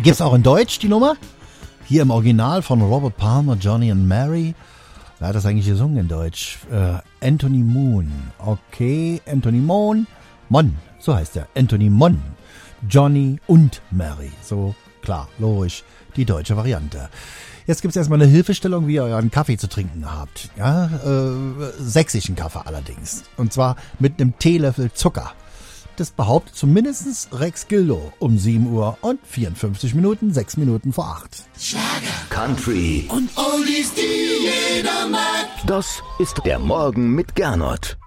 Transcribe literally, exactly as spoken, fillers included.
Gibt's auch in Deutsch die Nummer? Hier im Original von Robert Palmer, Johnny and Mary. Wer hat das eigentlich gesungen in Deutsch? Äh, Anthony Moon. Okay, Anthony Moon. Mon, so heißt er. Anthony Mon. Johnny und Mary. So, klar, logisch, die deutsche Variante. Jetzt gibt's erstmal eine Hilfestellung, wie ihr euren Kaffee zu trinken habt. Ja, äh, sächsischen Kaffee allerdings. Und zwar mit einem Teelöffel Zucker. Das behauptet zumindest Rex Gildo um sieben Uhr und vierundfünfzig Minuten, sechs Minuten vor acht. Schlager, Country und Oldies, die jeder mag. Das ist der Morgen mit Gernot.